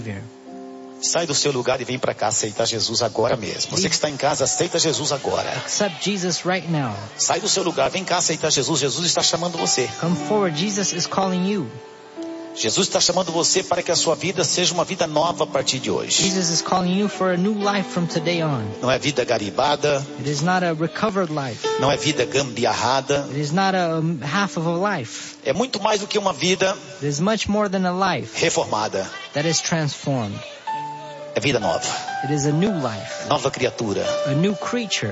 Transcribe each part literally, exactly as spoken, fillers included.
Savior. Sai do seu lugar e vem para cá aceitar Jesus agora mesmo. Você que está em casa, aceita Jesus agora. Accept Jesus right now. Sai do seu lugar, vem cá aceitar Jesus. Jesus está chamando você. Come forward. Jesus is calling you. Jesus está chamando você para que a sua vida seja uma vida nova a partir de hoje. Jesus is calling you for a new life from today on. Não é vida garibada. It is not a recovered life. Não é vida gambiarrada. It is not a um, half of a life. É muito mais do que uma vida It is much more than a life reformada. that is transformed. É vida nova. It is a new life. Nova criatura. A new creature.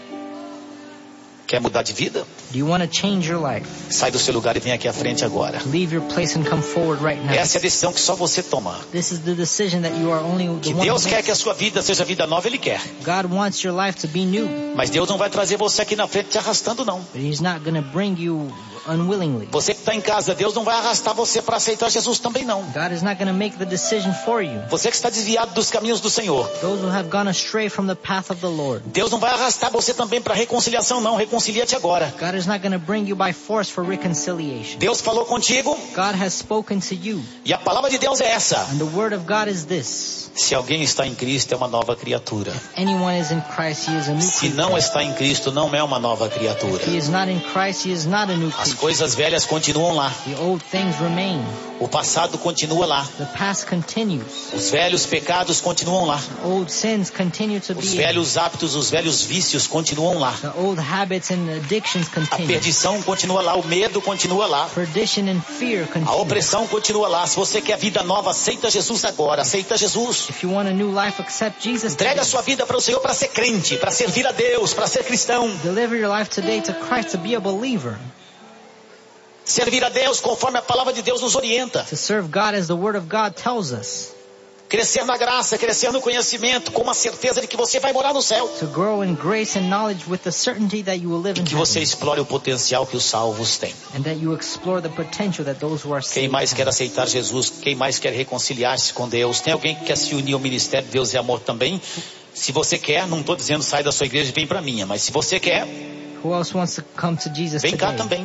Quer mudar de vida? Do you want to change your life? Sai do seu lugar e vem aqui à frente agora. Leave your place and come forward right now. Essa é a decisão que só você toma. This is the decision that you are only the Que one Deus who quer makes. que a sua vida seja vida nova, Ele quer. God wants your life to be new, Mas Deus não vai trazer você aqui na frente te arrastando, não. but He's not going to bring you unwillingly. Você que está em casa, Deus não vai arrastar você para aceitar Jesus também, não. God is not going to make the decision for you. Você que está desviado dos caminhos do Senhor, Those who have gone astray from the path of the Lord. Deus não vai arrastar você também para reconciliação, não. Reconcilia-te agora. God is not going to bring you by force for reconciliation. Deus falou contigo God has spoken to you, e a palavra de Deus é essa. and the word of God is this. Se alguém está em Cristo, é uma nova criatura. Anyone is in Christ, he is a new Se creature. não está em Cristo, não é uma nova criatura. If he is not in Christ, he is not a new As creature. coisas velhas continuam lá. The old things remain. O passado continua lá. The past continues. Os velhos pecados continuam lá. Old sins continue to Os be. velhos hábitos, os velhos vícios continuam lá. The old habits and addictions A continue. perdição continua lá. O medo continua lá. Perdition and fear A continue. opressão continua lá. Se você quer vida nova, aceita Jesus agora. Aceita Jesus. If you want a new life, accept Jesus. Entrega a today. sua vida para o Senhor para ser crente, para servir a Deus, para ser cristão. Deliver your life today to Christ to be a believer. Servir a Deus conforme a palavra de Deus nos orienta. To serve God as the word of God tells us. Crescer na graça, crescer no conhecimento, com a certeza de que você vai morar no céu. To grow in grace and knowledge with the certainty that you will live in Que você heaven. explore o potencial que os salvos têm. And that you explore the potential that those who are Quem saved mais have. quer aceitar Jesus? Quem mais quer reconciliar-se com Deus? Tem alguém que quer se unir ao ministério de Deus e Amor também? Se você quer, não estou dizendo sai da sua igreja e vem para a minha, mas se você quer, Who else wants to come to Jesus vem cá today? também.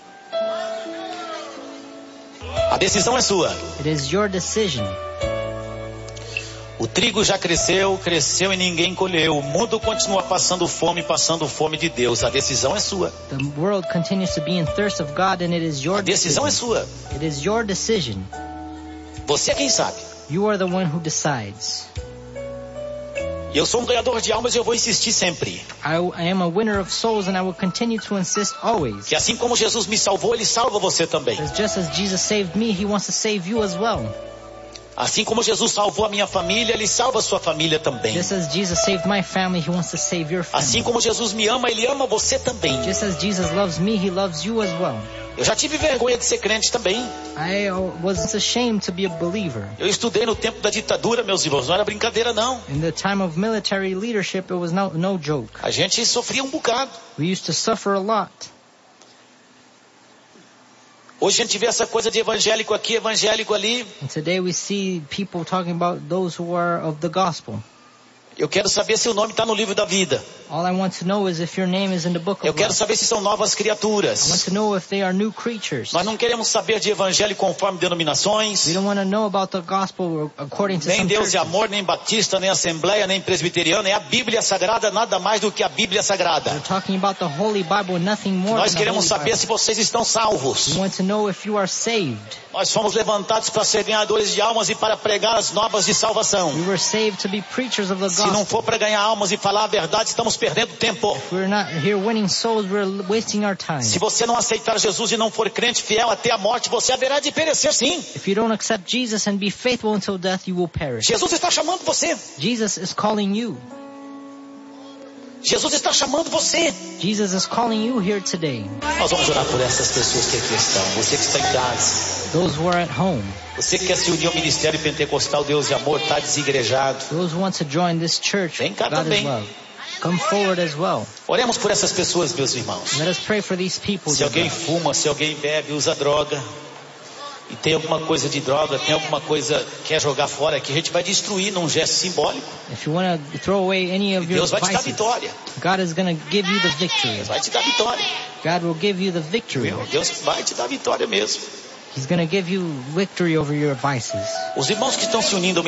A decisão é sua. It is your decision. O trigo já cresceu, cresceu e ninguém colheu. O mundo continua passando fome, passando fome de Deus. A decisão é sua. The world continues to be in thirst of God, and it is your A decisão decision. é sua. It is your decision. Você é quem sabe. You are the one who decides. E eu sou um ganhador de almas e eu vou insistir sempre. I, I am a winner of souls, and I will continue to insist always. Que assim como Jesus me salvou, Ele salva você também. Because just as Jesus saved me, He wants to save you as well. Assim como Jesus salvou a minha família, Ele salva a sua família também. Just as Jesus saved my family, He wants to save your family. Assim como Jesus me ama, Ele ama você também. Just as Jesus loves me, He loves you as well. Eu já tive vergonha de ser crente também. I uh, was ashamed to be a believer. Eu estudei no tempo da ditadura, meus irmãos. Não era brincadeira, não. In the time of military leadership, it was no, no joke. A gente sofria um bocado. We used to suffer a lot. Hoje a gente vê essa coisa de evangélico aqui, evangélico ali. And today we see people talking about those who are of the gospel. Eu quero saber se o nome está no livro da vida. All I want to know is if your name is in the book Eu of quero life. saber se são novas I want criaturas. to know if they are new creatures. Nós não queremos saber de evangelho conforme denominações. We don't want to know about the gospel according to Nem some Deus e churches. Amor, nem Batista, nem Assembleia, nem Presbiteriana. É a Bíblia Sagrada, nada mais do que a Bíblia Sagrada. We're talking about the Holy Bible, nothing more Nós than the queremos Holy saber Bible. se vocês estão salvos. We want to know if you are saved. Nós fomos levantados para ser ganhadores de almas e para pregar as novas de salvação. We were saved to be preachers of the Se não gospel. for para ganhar almas e falar a verdade, estamos perdendo tempo. If we're not here winning souls, we're wasting our time. Se você não aceitar Jesus e não for crente fiel até a morte, você haverá de perecer sim. If you don't accept Jesus and be faithful until death, you will perish. Jesus está chamando você. Jesus is calling you. Jesus está chamando você. Jesus is calling you here today. Nós vamos orar por essas pessoas que aqui estão. Você que está em casa. Those who are at home. Você que quer se unir ao Ministério Pentecostal Deus e Amor, está desigrejado. Those who want to join this church, Vem cá God is também. love. Come forward as well. Oremos por essas pessoas, meus irmãos. Let us pray for these people. Se alguém fuma, se alguém bebe, usa droga, e tem alguma coisa de droga, tem alguma coisa que quer jogar fora, que a gente vai destruir num gesto simbólico. If you want to throw away any of your Deus vai te dar vices, vitória. God is going to give you the victory. Deus vai te dar vitória. God will give you the victory. Deus vai te dar vitória mesmo. He's going to give you victory over your vices. Os irmãos que estão se unindo ao